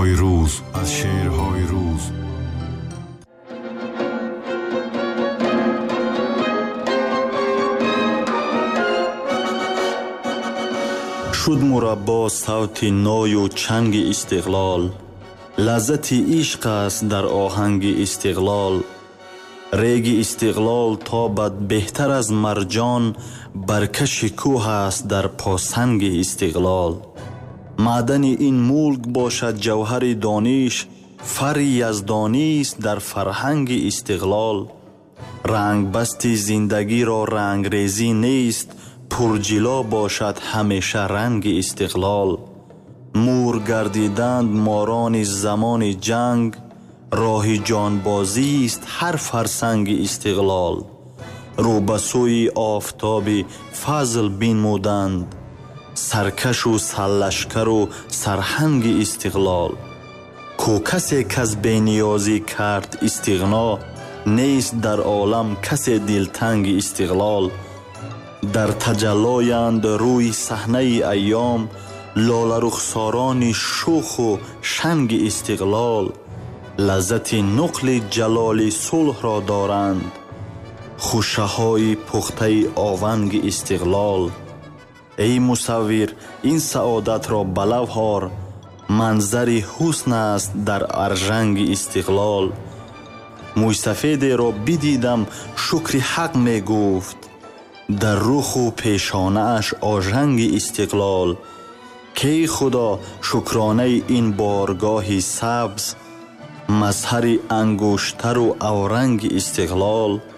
شعرهای روز از شعرهای روز. شد مربا صوت نای و چنگ استقلال، لذت عشق است در آهنگ استقلال. ریگ استقلال تابد بهتر از مرجان، برکش کوه است در پاسنگ استقلال. معدن این ملک باشد جوهر دانش، فر یزدانی است در فرهنگ استقلال. رنگ بست زندگی را رنگ ریزی نیست، پرجلا باشد همیشه رنگ استقلال. مور گردیدند ماران زمان جنگ، راه جانبازی است هر فرسنگ استقلال. رو به سوی آفتاب فضل بنمودند، سرکش و سرلشکر و سرهنگ استقلال. کو کسی کس بینیازی کرد استغنا، نیست در عالم کسی دلتنگ استقلال. در تجلایند روی صحنه ایام، لاله رخساران شوخ و شنگ استقلال. لذت نقل جلال صلح را دارند، خوشه های پخته آونگ استقلال. ای مصور این سعادت را به لب آر، منظر حسن است در ارژنگ استقلال. موی سفید را بدیدم شکر حق می گفت، در رخ و پیشانه اش آژنگ استقلال. کی خدا شکرانه این بارگاه سبز، مظهر انگشتر و اورنگ استقلال.